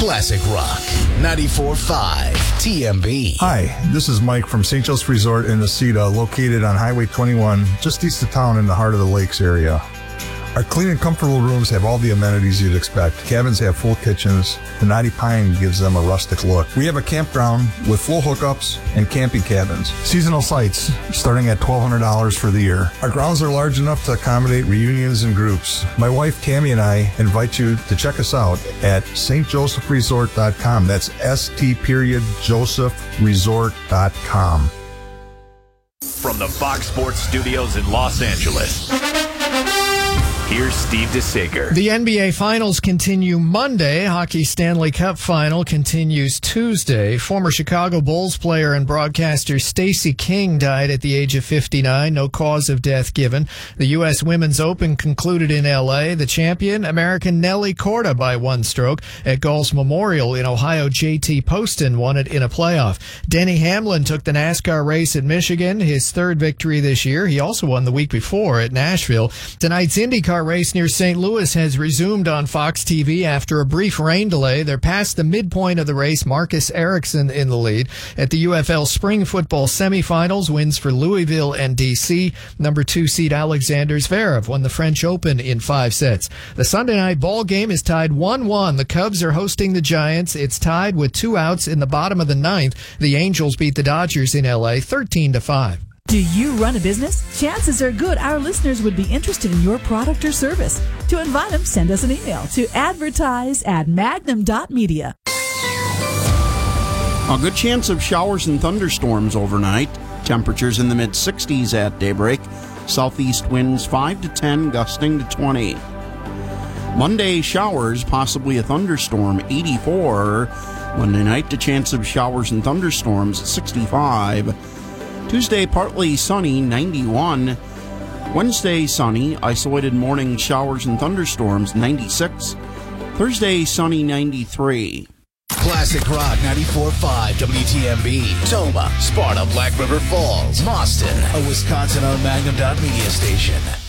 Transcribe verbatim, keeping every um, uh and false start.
Classic Rock ninety-four point five T M B. Hi, this is Mike from Saint Joseph's Resort in Necedah, located on Highway twenty-one, just east of town in the heart of the lakes area. Our clean and comfortable rooms have all the amenities you'd expect. Cabins have full kitchens. The knotty pine gives them a rustic look. We have a campground with full hookups and camping cabins. Seasonal sites starting at twelve hundred dollars for the year. Our grounds are large enough to accommodate reunions and groups. My wife Tammy and I invite you to check us out at S T Joseph Resort dot com. That's S T period Joseph Resort dot com. From the Fox Sports Studios in Los Angeles, here's Steve DeSager. The N B A Finals continue Monday. Hockey Stanley Cup Final continues Tuesday. Former Chicago Bulls player and broadcaster Stacey King died at the age of fifty-nine. No cause of death given. The U S Women's Open concluded in L A. The champion, American Nelly Korda, by one stroke. At Gulf's Memorial in Ohio, J T Poston won it in a playoff. Denny Hamlin took the NASCAR race at Michigan, his third victory this year. He also won the week before at Nashville. Tonight's IndyCar race near Saint Louis has resumed on Fox T V after a brief rain delay. They're past the midpoint of the race. Marcus Ericsson in the lead. At the U F L Spring Football semifinals, wins for Louisville and D C. Number two seed Alexander Zverev won the French Open in five sets. The Sunday night ball game is tied one one. The Cubs are hosting the Giants. It's tied with two outs in the bottom of the ninth. The Angels beat the Dodgers in L A thirteen to five. Do you run a business? Chances are good our listeners would be interested in your product or service. To invite them, send us an email to advertise at magnum dot media. A good chance of showers and thunderstorms overnight. Temperatures in the mid sixties at daybreak. Southeast winds five to ten, gusting to twenty. Monday, showers, possibly a thunderstorm, eighty-four. Monday night, the chance of showers and thunderstorms, sixty-five. Tuesday, partly sunny, ninety-one. Wednesday, sunny, isolated morning showers and thunderstorms, ninety-six. Thursday, sunny, ninety-three. Classic Rock ninety-four point five W T M B. Toma, Sparta, Black River Falls, Boston, a Wisconsin-owned Magnum dot media station.